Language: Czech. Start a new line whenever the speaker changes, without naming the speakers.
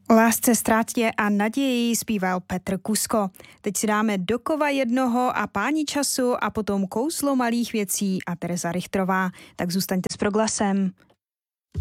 O lásce, ztrátě a naději zpíval Petr Kusko. Teď si dáme Do kova jednoho a Páni času a potom Kouslo malých věcí a Tereza Richtrová. Tak zůstaňte s Proglasem.